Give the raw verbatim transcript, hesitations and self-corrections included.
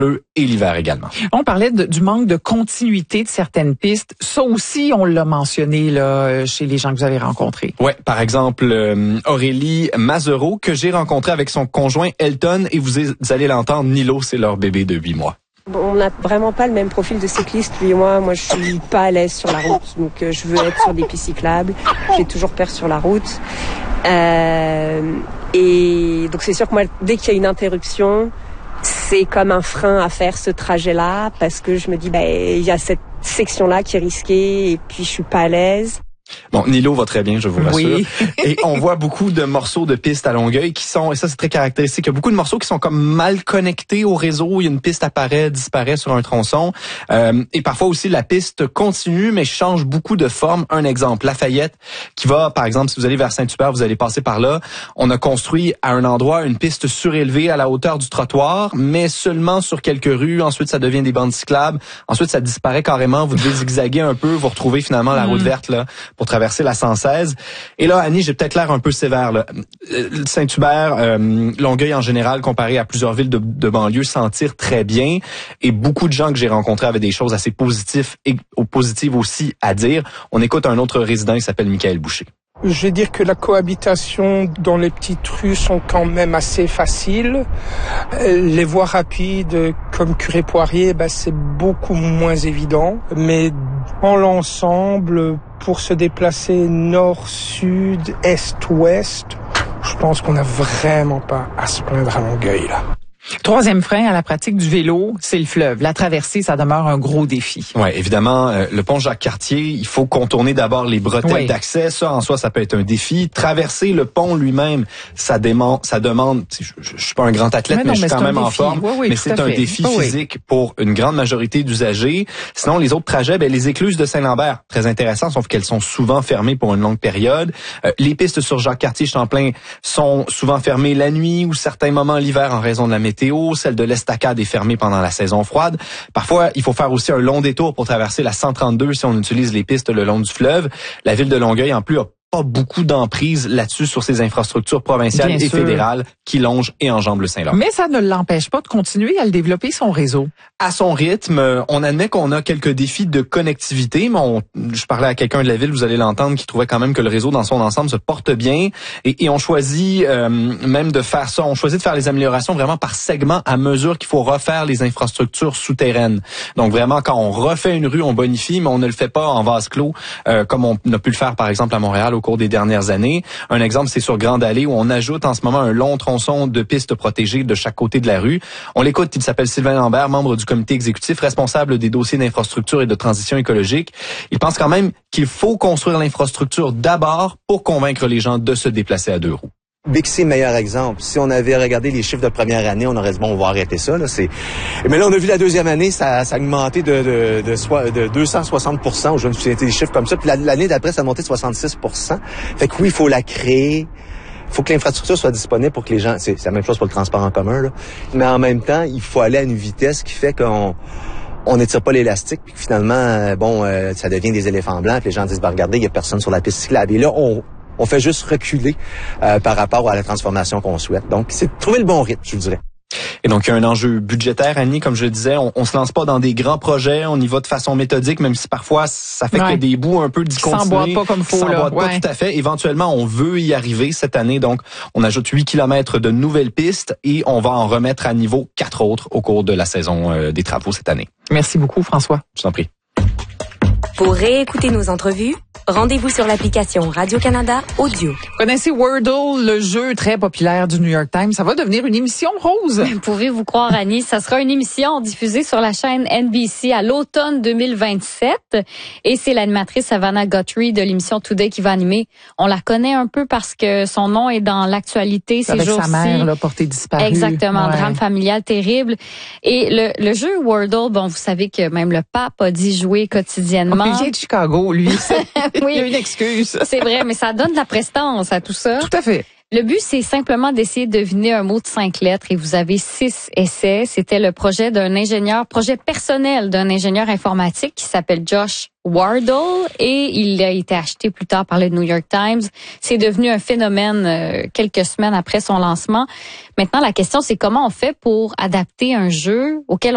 et l'hiver également. On parlait de, du manque de continuité de certaines pistes. Ça aussi, on l'a mentionné là chez les gens que vous avez rencontrés. Ouais, par exemple euh, Aurélie Mazereau que j'ai rencontrée avec son conjoint Elton et vous, vous allez l'entendre, Nilo, c'est leur bébé de huit mois. On n'a vraiment pas le même profil de cycliste, lui et moi. Moi, je suis pas à l'aise sur la route, donc euh, je veux être sur des pistes cyclables. J'ai toujours peur sur la route. Euh, et donc c'est sûr que moi, dès qu'il y a une interruption, c'est comme un frein à faire ce trajet-là, parce que je me dis, ben, il y a cette section-là qui est risquée, et puis je suis pas à l'aise. Bon, Nilo va très bien, je vous rassure. Oui. Et on voit beaucoup de morceaux de pistes à Longueuil qui sont, et ça c'est très caractéristique, il y a beaucoup de morceaux qui sont comme mal connectés au réseau. Il y a une piste apparaît, disparaît sur un tronçon. Euh, et parfois aussi la piste continue, mais change beaucoup de forme. Un exemple, Lafayette, qui va, par exemple, si vous allez vers Saint-Hubert, vous allez passer par là. On a construit à un endroit une piste surélevée à la hauteur du trottoir, mais seulement sur quelques rues. Ensuite, ça devient des bandes cyclables. Ensuite, ça disparaît carrément. Vous devez zigzaguer un peu. Vous retrouvez finalement la route verte là pour traverser la cent seize. Et là, Annie, j'ai peut-être l'air un peu sévère. Là. Saint-Hubert, euh, Longueuil en général, comparé à plusieurs villes de, de banlieue, s'en tire très bien. Et beaucoup de gens que j'ai rencontrés avaient des choses assez positives et positives aussi à dire. On écoute un autre résident, il s'appelle Michael Boucher. Je vais dire que la cohabitation dans les petites rues sont quand même assez faciles. Les voies rapides comme Curé-Poirier, ben, c'est beaucoup moins évident. Mais en l'ensemble, pour se déplacer nord, sud, est, ouest, je pense qu'on n'a vraiment pas à se plaindre à Longueuil, là. Troisième frein à la pratique du vélo, c'est le fleuve. La traversée, ça demeure un gros défi. Ouais, évidemment, euh, le pont Jacques-Cartier, il faut contourner d'abord les bretelles oui. d'accès. Ça, en soi, ça peut être un défi. Traverser le pont lui-même, ça demande, ça demande. Je, je, je suis pas un grand athlète, mais, non, mais je suis quand même en forme. Oui, oui, mais c'est un défi oui, physique oui. pour une grande majorité d'usagers. Sinon, les autres trajets, ben les écluses de Saint-Lambert, très intéressant, sauf qu'elles sont souvent fermées pour une longue période. Euh, les pistes sur Jacques-Cartier-Champlain sont souvent fermées la nuit ou certains moments l'hiver en raison de la météo. Celle de l'Estacade est fermée pendant la saison froide. Parfois, il faut faire aussi un long détour pour traverser la cent trente-deux si on utilise les pistes le long du fleuve. La ville de Longueuil, en plus, a pas beaucoup d'emprise là-dessus sur ses infrastructures provinciales Bien et sûr. fédérales qui longent et enjambent le Saint-Laurent. Mais ça ne l'empêche pas de continuer à le développer, son réseau. À son rythme, on admet qu'on a quelques défis de connectivité, mais on, je parlais à quelqu'un de la ville, vous allez l'entendre, qui trouvait quand même que le réseau dans son ensemble se porte bien. Et, et on choisit euh, même de faire ça, on choisit de faire les améliorations vraiment par segment à mesure qu'il faut refaire les infrastructures souterraines. Donc vraiment, quand on refait une rue, on bonifie, mais on ne le fait pas en vase clos, euh, comme on a pu le faire par exemple à Montréal au cours des dernières années. Un exemple, c'est sur Grande Allée où on ajoute en ce moment un long tronçon de pistes protégées de chaque côté de la rue. On l'écoute, il s'appelle Sylvain Lambert, membre du comité exécutif responsable des dossiers d'infrastructure et de transition écologique. Il pense quand même qu'il faut construire l'infrastructure d'abord pour convaincre les gens de se déplacer à deux roues. Bixi, meilleur exemple. Si on avait regardé les chiffres de première année, on aurait dit, bon, on va arrêter ça, là. C'est... Mais là, on a vu la deuxième année, ça, ça a augmenté de, de, de, de, de deux cent soixante pour cent. Je me souviens des chiffres comme ça. Puis l'année d'après, ça a monté de soixante-six pour cent. Fait que oui, il faut la créer. Il faut que l'infrastructure soit disponible pour que les gens... C'est, c'est la même chose pour le transport en commun, là. Mais en même temps, il faut aller à une vitesse qui fait qu'on... on n'étire pas l'élastique, puis finalement, euh, bon, euh, ça devient des éléphants blancs, puis les gens disent, ben regardez, il y a personne sur la piste cyclable. Et là, on... On fait juste reculer euh, par rapport à la transformation qu'on souhaite. Donc, c'est de trouver le bon rythme, je vous dirais. Et donc, il y a un enjeu budgétaire, Annie, comme je le disais. On, on se lance pas dans des grands projets, on y va de façon méthodique, même si parfois, ça fait ouais. qu'il y a des bouts un peu d'y continuer. S'emboîte pas comme faut, S'emboîte là. pas ouais. tout à fait. Éventuellement, on veut y arriver cette année. Donc, on ajoute huit kilomètres de nouvelles pistes et on va en remettre à niveau quatre autres au cours de la saison euh, des travaux cette année. Merci beaucoup, François. Je t'en prie. Pour réécouter nos entrevues, rendez-vous sur l'application Radio-Canada Audio. Vous connaissez Wordle, le jeu très populaire du New York Times. Ça va devenir une émission, Rose. Pourrez-vous croire, Annie, ça sera une émission diffusée sur la chaîne N B C à l'automne deux mille vingt-sept. Et c'est l'animatrice Savannah Guthrie de l'émission Today qui va animer. On la connaît un peu parce que son nom est dans l'actualité ces Avec jours-ci. Avec sa mère, là, portée disparue. Exactement, ouais. drame familial terrible. Et le, le jeu Wordle, bon, vous savez que même le pape a dit jouer quotidiennement. Il vient de Chicago, lui. Oui. Il y a une excuse. C'est vrai, mais ça donne de la prestance à tout ça. Tout à fait. Le but, c'est simplement d'essayer de deviner un mot de cinq lettres et vous avez six essais. C'était le projet d'un ingénieur, projet personnel d'un ingénieur informatique qui s'appelle Josh Wardle et il a été acheté plus tard par le New York Times. C'est devenu un phénomène euh, quelques semaines après son lancement. Maintenant, la question, c'est comment on fait pour adapter un jeu auquel